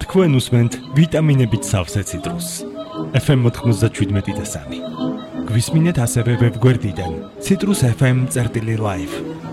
თქვენ უსმენთ ვიტამინებით სავსე ციტრუსს. FM 97.3. გვისმინეთ ასევე ვებგვერდიდან citrusfm.live.